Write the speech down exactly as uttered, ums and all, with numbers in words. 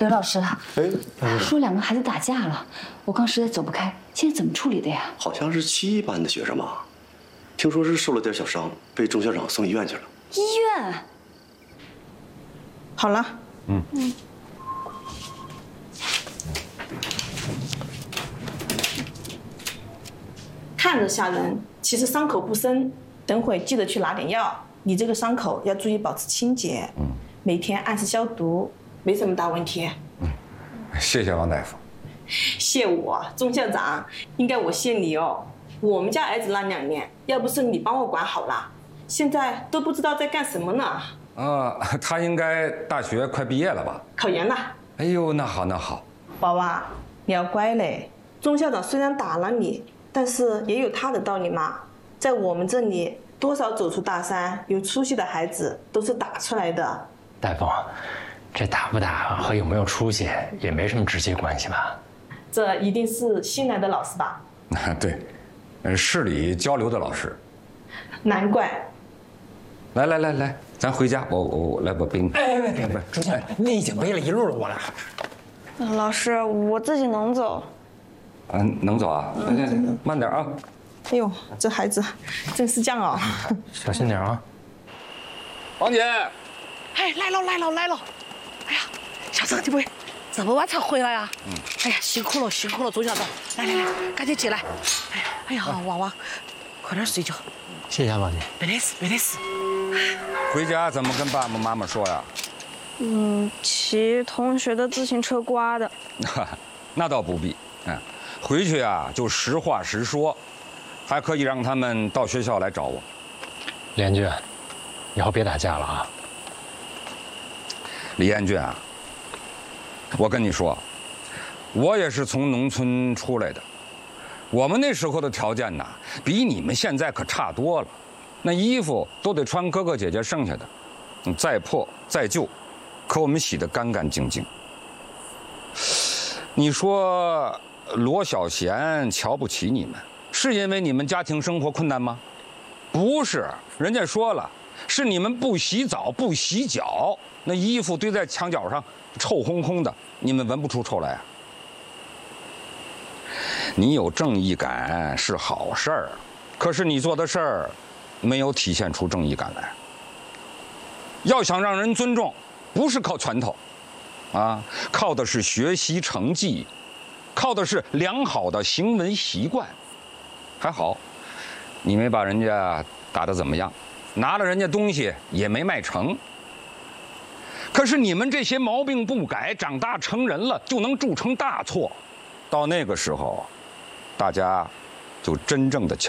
刘老师， 哎， 说两个孩子打架了，我刚实在走不开，现在怎么处理的呀？ 好像是七一班的学生吧，听说是受了点小伤，被钟校长送医院去了。 医院？ 好了， 嗯嗯。看着吓人，其实伤口不深，等会记得去拿点药。你这个伤口要注意保持清洁，嗯，每天按时消毒，没什么大问题。 嗯，谢谢王大夫。 谢我，钟校长，应该我谢你哦。我们家儿子那两年，要不是你帮我管好了，现在都不知道在干什么呢。 啊，他应该大学快毕业了吧？ 考研了。 哎呦，那好那好。 娃娃，你要乖嘞。钟校长虽然打了你，但是也有他的道理嘛。在我们这里，多少走出大山、有出息的孩子都是打出来的。 大夫，这打不打和有没有出息也没什么直接关系吧？ 这一定是新来的老师吧？ 对，呃，市里交流的老师。 难怪。 来来来来，咱回家，我我我来把背。 哎，别别别，钟校长，你已经背了一路了，我来。 老师，我自己能走。 嗯，能走啊？来来来，慢点啊。 哎呦，这孩子真是犟哦。 小心点啊。 王姐。 哎，来了来了来了！哎呀，小郑，你不会这么晚才回来啊？嗯。哎呀，辛苦了辛苦了，钟校长，来来来，赶紧进来。哎呀，哎呀，娃娃，快点睡觉。 谢谢王姐。 没得事没得事。 回家怎么跟爸爸妈妈说呀？ 嗯，骑同学的自行车刮的。 那倒不必，嗯，回去啊就实话实说，还可以让他们到学校来找我。 李彦俊，以后别打架了啊。 李彦俊啊，我跟你说，我也是从农村出来的，我们那时候的条件呐，比你们现在可差多了。那衣服都得穿哥哥姐姐剩下的，再破再旧，可我们洗得干干净净。你说罗小贤瞧不起你们，是因为你们家庭生活困难吗？不是，人家说了，是你们不洗澡不洗脚，那衣服堆在墙角上，臭烘烘的，你们闻不出臭来啊。你有正义感是好事儿，可是你做的事儿没有体现出正义感来。要想让人尊重，不是靠拳头，啊，靠的是学习成绩，靠的是良好的行为习惯。还好，你没把人家打得怎么样，拿了人家东西也没卖成。可是你们这些毛病不改，长大成人了就能铸成大错，到那个时候，大家就真正的瞧